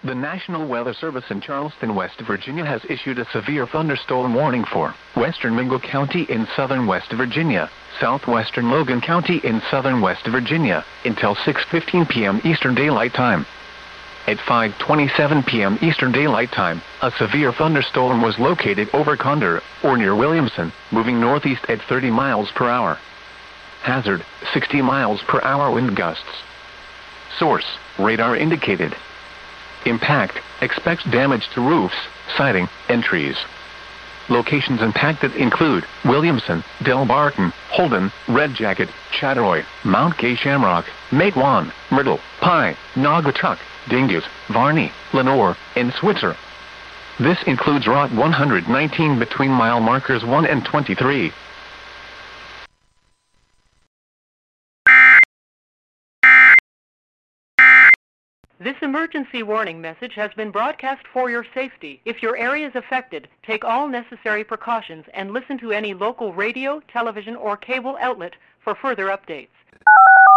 The National Weather Service in Charleston, West Virginia has issued a severe thunderstorm warning for western Mingo County in southern West Virginia, southwestern Logan County in southern West Virginia, until 6:15 p.m. Eastern Daylight Time. At 5:27 p.m. Eastern Daylight Time, a severe thunderstorm was located over Conder, or near Williamson, moving northeast at 30 miles per hour. Hazard, 60 miles per hour wind gusts. Source, radar indicated. Impact, expects damage to roofs, siding, and trees. Locations impacted include Williamson, Del Barton, Holden, Red Jacket, Chattaroy, Mount Gay Shamrock, Matewan, Myrtle, Pine, Naugatuck, Dingus, Varney, Lenoir, and Switzer. This includes Route 119 between mile markers 1 and 23. This emergency warning message has been broadcast for your safety. If your area is affected, take all necessary precautions and listen to any local radio, television, or cable outlet for further updates.